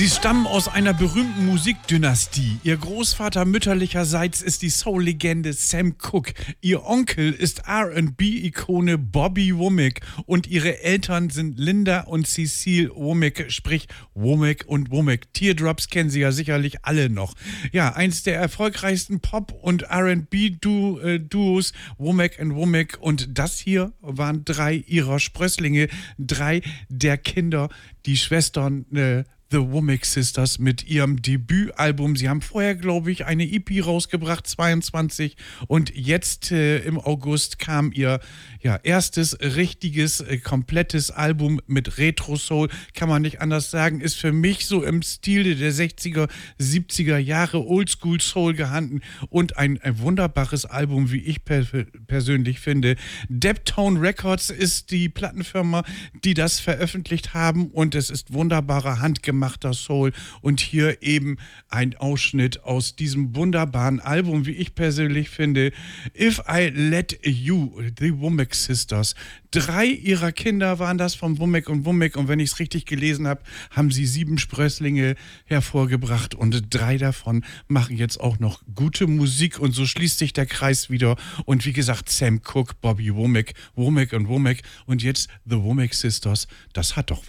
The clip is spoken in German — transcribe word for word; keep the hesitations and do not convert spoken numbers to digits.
Sie stammen aus einer berühmten Musikdynastie. Ihr Großvater mütterlicherseits ist die Soul-Legende Sam Cooke. Ihr Onkel ist R and B-Ikone Bobby Womack. Und ihre Eltern sind Linda und Cecile Womack, sprich Womack und Womack. Teardrops kennen Sie ja sicherlich alle noch. Ja, eins der erfolgreichsten Pop- und R and B-Duos, Womack und Womack. Und das hier waren drei ihrer Sprösslinge, drei der Kinder, die Schwestern äh, The Womack Sisters mit ihrem Debütalbum. Sie haben vorher, glaube ich, eine E P rausgebracht, zweiundzwanzig. Und jetzt äh, im August kam ihr ja, erstes richtiges, äh, komplettes Album mit Retro-Soul. Kann man nicht anders sagen. Ist für mich so im Stil der sechziger, siebziger Jahre Oldschool-Soul gehandelt. Und ein, ein wunderbares Album, wie ich per persönlich finde. Deptone Records ist die Plattenfirma, die das veröffentlicht haben. Und es ist wunderbarer handgemachter Soul und hier eben ein Ausschnitt aus diesem wunderbaren Album, wie ich persönlich finde. If I Let You, The Womack Sisters. Drei ihrer Kinder waren das von Womack und Womack und wenn ich es richtig gelesen habe, haben sie sieben Sprösslinge hervorgebracht und drei davon machen jetzt auch noch gute Musik und so schließt sich der Kreis wieder und wie gesagt Sam Cooke, Bobby Womack, Womack und Womack und jetzt The Womack Sisters. Das hat doch was.